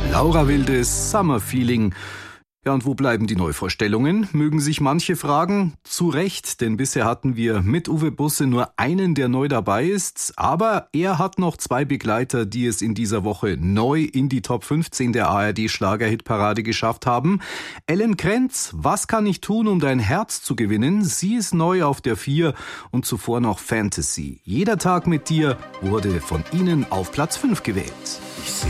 Laura Wildes Summer Feeling. Ja, und wo bleiben die Neuvorstellungen? Mögen sich manche fragen. Zu Recht, denn bisher hatten wir mit Uwe Busse nur einen, der neu dabei ist. Aber er hat noch 2 Begleiter, die es in dieser Woche neu in die Top 15 der ARD-Schlagerhitparade geschafft haben. Ellen Krenz, Was kann ich tun, um dein Herz zu gewinnen? Sie ist neu auf der 4 und zuvor noch Fantasy. Jeder Tag mit dir wurde von ihnen auf Platz 5 gewählt.